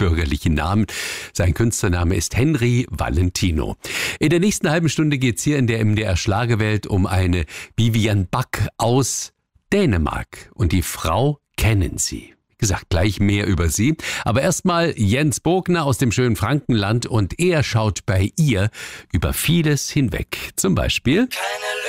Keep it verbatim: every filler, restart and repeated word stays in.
bürgerlichen Namen. Sein Künstlername ist Henry Valentino. In der nächsten halben Stunde geht's hier in der M D R Schlagerwelt um eine Vivian Bach aus Dänemark. Und die Frau kennen Sie. Wie gesagt, gleich mehr über sie. Aber erstmal Jens Bogner aus dem schönen Frankenland und er schaut bei ihr über vieles hinweg. Zum Beispiel: Keine